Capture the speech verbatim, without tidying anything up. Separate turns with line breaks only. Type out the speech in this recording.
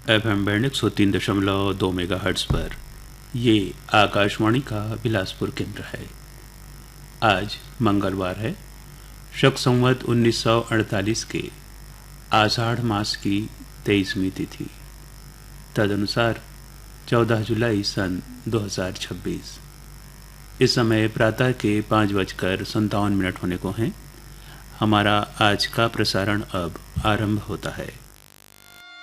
F M band एक सौ तीन दशमलव दो मेगा हर्ट्स पर। ये आकाशवाणी का बिलासपुर केंद्र है। आज मंगलवार है, शक संवत उन्नीस सौ अड़तालीस के आषाढ़ मास की तेईसवीं तिथि, तदनुसार चौदह जुलाई सन दो हजार छब्बीस। इस समय प्रातः के पाँच बजकर संतावन मिनट होने को हैं। हमारा आज का प्रसारण अब आरंभ होता है।